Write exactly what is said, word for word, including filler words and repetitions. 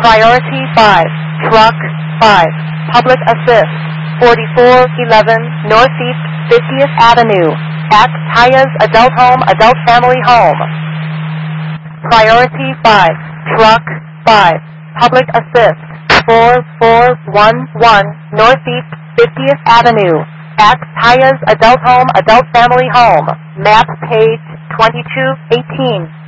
Priority five, Truck five, Public Assist, forty-four eleven Northeast fiftieth Avenue, at Taya's Adult Home, Adult Family Home. Priority five, Truck five, Public Assist, four four one one Northeast fiftieth Avenue, at Taya's Adult Home, Adult Family Home, map page twenty-two eighteen.